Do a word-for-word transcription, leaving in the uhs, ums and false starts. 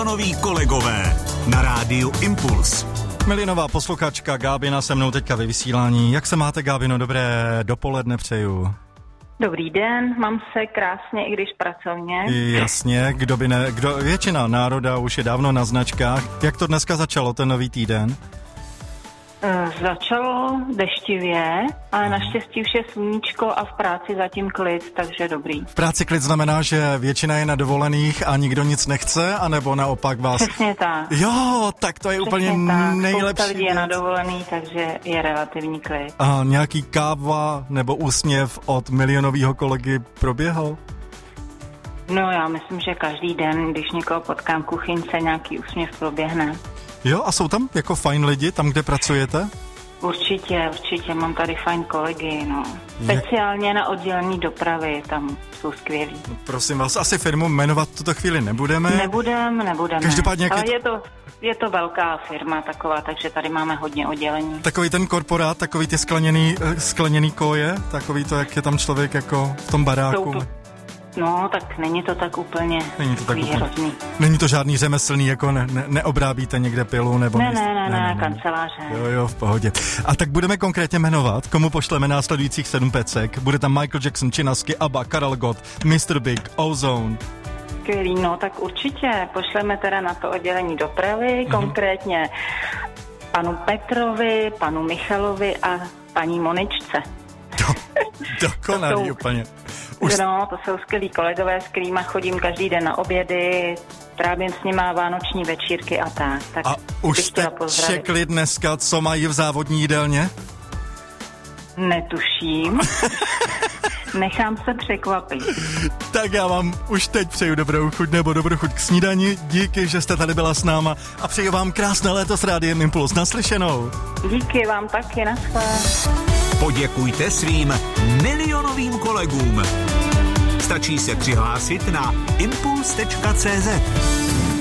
Milionoví kolegové na rádiu Impuls. Milionová posluchačka Gábina se mnou teďka ve vysílání. Jak se máte, Gábino? Dobré dopoledne přeju. Dobrý den, mám se krásně, i když pracovně. Jasně, kdo by ne, kdo, většina národa už je dávno na značkách. Jak to dneska začalo, ten nový týden? Začalo deštivě, ale naštěstí už je sluníčko a v práci zatím klid, takže dobrý. V práci klid znamená, že většina je na dovolených a nikdo nic nechce, anebo naopak vás... Přesně tak. Jo, tak to je Přesně úplně tak. nejlepší Spousta lidí je na dovolený, takže je relativní klid. A nějaký káva nebo úsměv od milionového kolegy proběhl? No já myslím, že každý den, když někoho potkám v kuchyňce, nějaký úsměv proběhne. Jo, a jsou tam jako fajn lidi, tam, kde pracujete? Určitě, určitě, mám tady fajn kolegy, no. Speciálně na oddělení dopravy, tam jsou skvělí. No, prosím vás, asi firmu jmenovat tuto chvíli nebudeme. Nebudeme, nebudeme. Každopádně, ale je to, je to velká firma taková, takže tady máme hodně oddělení. Takový ten korporát, takový ty skleněný, skleněný koje, takový to, jak je tam člověk jako v tom baráku. To, no, tak není to tak úplně není to tak úplně. hrozný. Není to žádný řemeslný, jako ne, ne, neobrábíte někde pilu nebo... Ne, míst... ne, ne, ne, ne, kanceláře. Jo, jo, v pohodě. A tak budeme konkrétně jmenovat, komu pošleme následujících sedm pecek. Bude tam Michael Jackson, Činasky, ABBA, Karel Gott, mister Big, Ozone. Skvělý, no tak určitě pošleme teda na to oddělení dopravy, mm-hmm. konkrétně panu Petrovi, panu Michalovi a paní Moničce. Do, dokonalý úplně. Už... No, to jsou skvělí kolegové, s kterýma chodím každý den na obědy, trávím s nima vánoční večírky a tak. tak a už jste čekli dneska, co mají v závodní jídelně? Netuším. Nechám se překvapit. Tak já vám už teď přeju dobrou chuť nebo dobrou chuť k snídani. Díky, že jste tady byla s náma a přeju vám krásné léto s Rádiem Impuls. Naslyšenou. Díky vám taky, naschle. Poděkujte svým milionovým kolegům. Stačí se přihlásit na impuls tečka cé zet.